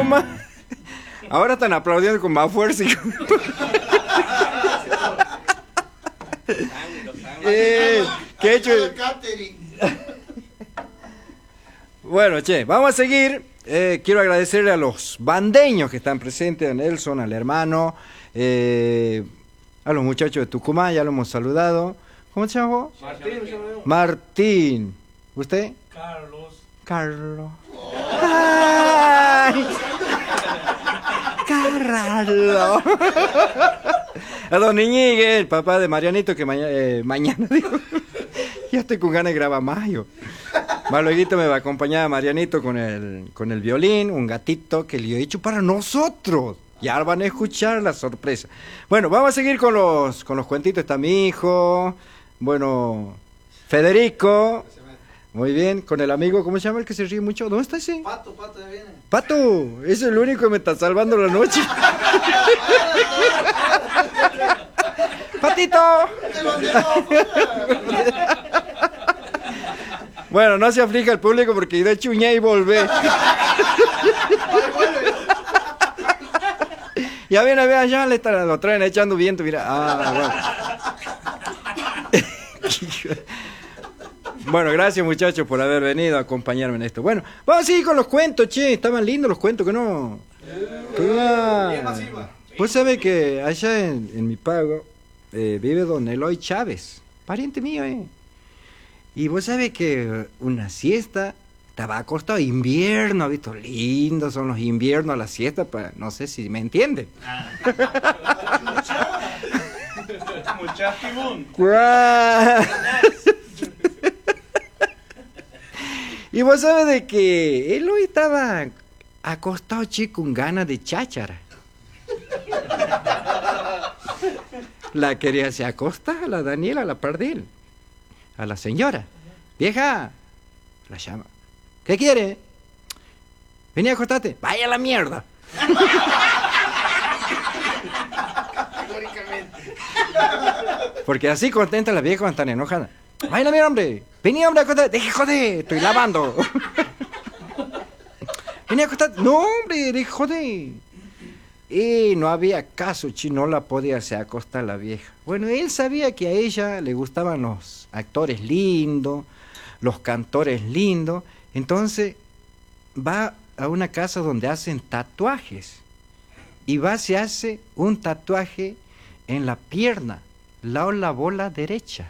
Tucumán. Ahora están aplaudiendo con más fuerza. ¿Qué he hecho? Bueno, che, vamos a seguir. Quiero agradecerle a los bandeños que están presentes, a Nelson, al hermano, a los muchachos de Tucumán, ya lo hemos saludado. ¿Cómo se llama vos? Martín. Martín. ¿Usted? Carlos. Carlos. ¡Ay! Carlos. A don Iñigue, el papá de Marianito, que mañana, digo, ya estoy con ganas de grabar más yo. Más luego me va a acompañar a Marianito con el violín, un gatito que le he hecho para nosotros. Ya van a escuchar la sorpresa. Bueno, vamos a seguir con los cuentitos. Está mi hijo, bueno, Federico. Muy bien, con el amigo, ¿cómo se llama el que se ríe mucho? ¿Dónde está ese? Pato, ya viene. Pato, ese es el único que me está salvando la noche. Patito. Bueno, no se aflija el público porque de chuñé y volvé. Ya viene, allá lo traen echando viento, mira. Ah, bueno. Bueno, gracias muchachos por haber venido a acompañarme en esto. Bueno, vamos a seguir con los cuentos, che. Estaban lindos los cuentos, que no. Claro. Vos sabés que allá en mi pago vive don Eloy Chávez, pariente mío, Y vos sabés que una siesta estaba acostado, invierno, ¿has visto? Lindos son los inviernos, la siesta, no sé si me entienden. Muchachibún. Y vos sabés de que él hoy estaba acostado, chico, con ganas de cháchara. La quería se acostar a la Daniela, a la Pardil, a la señora. Vieja, la llama. ¿Qué quiere? Vení a acostarte. Vaya a la mierda. Porque así contenta la vieja cuando están enojada. Vaya a la mierda, hombre. Vení, hombre, a acostarte. Deje joder, estoy lavando. Vení a acostarte. No, hombre, deje joder. Y no había caso, no la podía hacer acostar la vieja. Bueno, él sabía que a ella le gustaban los actores lindos, los cantores lindos. Entonces va a una casa donde hacen tatuajes. Y se hace un tatuaje en la pierna, la bola derecha.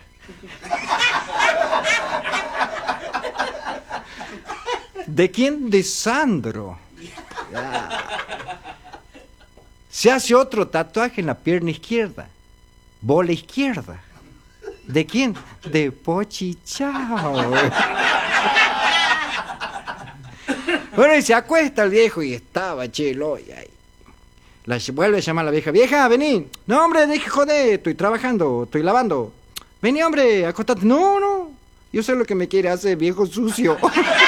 ¿De quién? De Sandro. Se hace otro tatuaje en la pierna izquierda, bola izquierda. ¿De quién? De Pochi Chao. Bueno, y se acuesta el viejo y estaba chelo. Y ahí. Vuelve a llamar a la vieja. Vieja, vení. No, hombre, deje joder, estoy trabajando, estoy lavando. Vení, hombre, acostate. No, yo sé lo que me quiere hacer, viejo sucio.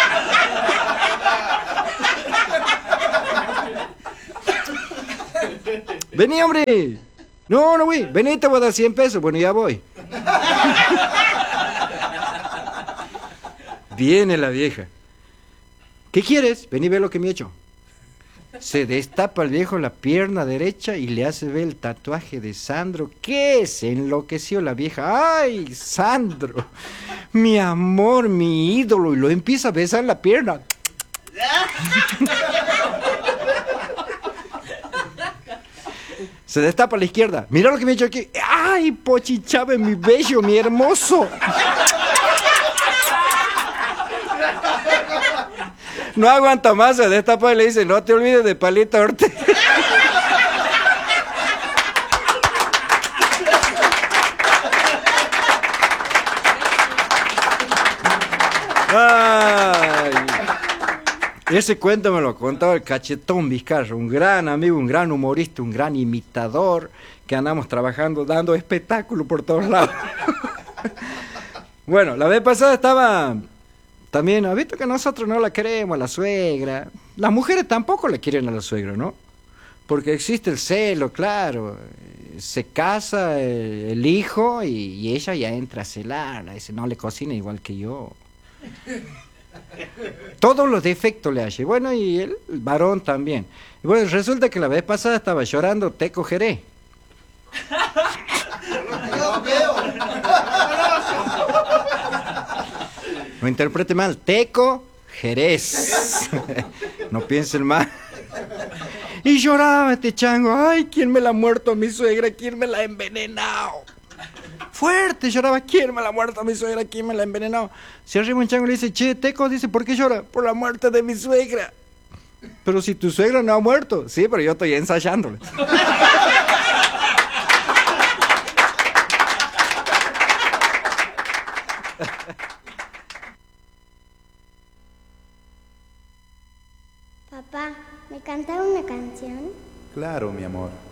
Vení, hombre. No voy. Vení, te voy a dar 100 pesos. Bueno, ya voy. Viene la vieja. ¿Qué quieres? Vení, ve lo que me he hecho. Se destapa el viejo la pierna derecha y le hace ver el tatuaje de Sandro. ¿Qué? Se enloqueció la vieja. ¡Ay, Sandro! Mi amor, mi ídolo. Y lo empieza a besar la pierna. Se destapa a la izquierda. Mira lo que me he hecho aquí. ¡Ay, Pochi Chávez, mi bello, mi hermoso! No aguanta más, se destapa y le dice, no te olvides de Palito Ortega. Ay. Ese cuento me lo contaba el Cachetón Vizcarra, un gran amigo, un gran humorista, un gran imitador, que andamos trabajando, dando espectáculo por todos lados. Bueno, la vez pasada estaba... También, ¿has visto que nosotros no la queremos a la suegra? Las mujeres tampoco la quieren a la suegra, ¿no? Porque existe el celo, claro. Se casa el hijo y ella ya entra a celar. Dice, no le cocina igual que yo. Todos los defectos le hace. Bueno, y el varón también. Y bueno, resulta que la vez pasada estaba llorando, te cogeré. No interprete mal, Teco Jerez. No piensen mal. Y lloraba este chango. Ay, ¿quién me la ha muerto a mi suegra? ¿Quién me la ha envenenado? Fuerte lloraba. ¿Quién me la ha muerto a mi suegra? ¿Quién me la ha envenenado? Se arriba un chango y le dice, che, Teco, dice, ¿por qué llora? Por la muerte de mi suegra. Pero si tu suegra no ha muerto. Sí, pero yo estoy ensayándole. Papá, ¿me canta una canción? Claro, mi amor.